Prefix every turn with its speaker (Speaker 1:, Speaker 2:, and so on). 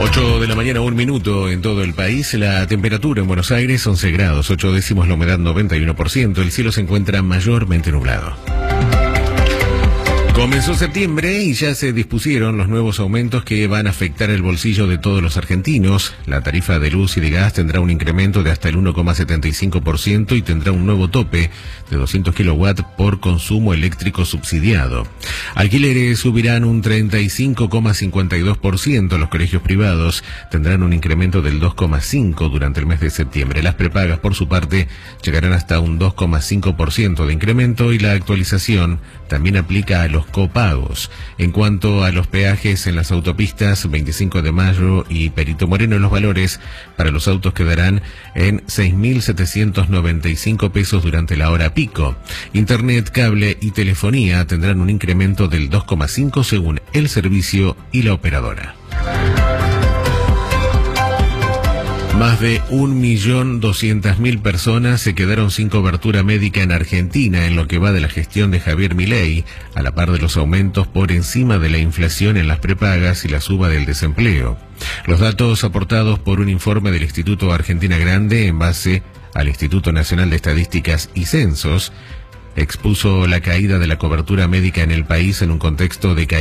Speaker 1: 8 de la mañana, 1 minuto en todo el país. La temperatura en Buenos Aires, 11 grados, 8 décimos, la humedad 91%. El cielo se encuentra mayormente nublado. Comenzó septiembre y ya se dispusieron los nuevos aumentos que van a afectar el bolsillo de todos los argentinos. La tarifa de luz y de gas tendrá un incremento de hasta el 1,75% y tendrá un nuevo tope de 200 kilowatts por consumo eléctrico subsidiado. Alquileres subirán un 35,52%. Los colegios privados tendrán un incremento del 2,5% durante el mes de septiembre. Las prepagas, por su parte, llegarán hasta un 2,5% de incremento y la actualización también aplica a los copagos. En cuanto a los peajes en las autopistas 25 de Mayo y Perito Moreno, los valores para los autos quedarán en 6.795 pesos durante la hora pico. Internet, cable y telefonía tendrán un incremento del 2,5% según el servicio y la operadora. Más de 1.200.000 personas se quedaron sin cobertura médica en Argentina en lo que va de la gestión de Javier Milei, a la par de los aumentos por encima de la inflación en las prepagas y la suba del desempleo. Los datos aportados por un informe del Instituto Argentina Grande en base al Instituto Nacional de Estadísticas y Censos expuso la caída de la cobertura médica en el país en un contexto de caída